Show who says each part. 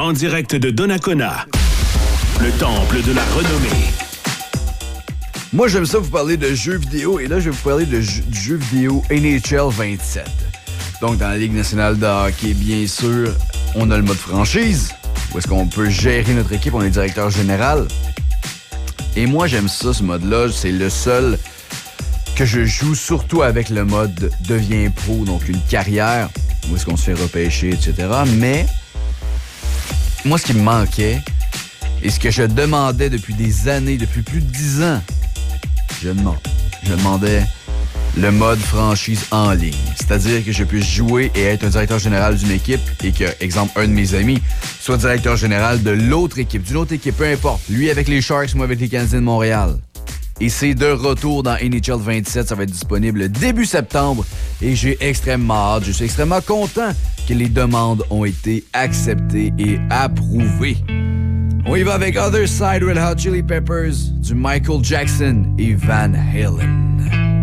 Speaker 1: En direct de Donnacona, le temple de la renommée.
Speaker 2: Moi, j'aime ça vous parler de jeux vidéo, et là, je vais vous parler du jeu vidéo NHL 27. Donc, dans la Ligue nationale de hockey, bien sûr, on a le mode franchise, où est-ce qu'on peut gérer notre équipe, on est directeur général. Et moi, j'aime ça, ce mode-là, c'est le seul que je joue, surtout avec le mode devient pro, donc une carrière, où est-ce qu'on se fait repêcher, etc. Mais, moi, ce qui me manquait, et ce que je demandais depuis des années, depuis plus de 10 ans, je demandais le mode franchise en ligne. C'est-à-dire que je puisse jouer et être un directeur général d'une équipe et que, exemple, un de mes amis soit directeur général de l'autre équipe, d'une autre équipe, peu importe. Lui avec les Sharks, moi avec les Canadiens de Montréal. Et c'est de retour dans NHL 27. Ça va être disponible début septembre et j'ai extrêmement hâte. Je suis extrêmement content que les demandes ont été acceptées et approuvées. On y va avec Other Side, Red Hot Chili Peppers, du Michael Jackson et Van Halen.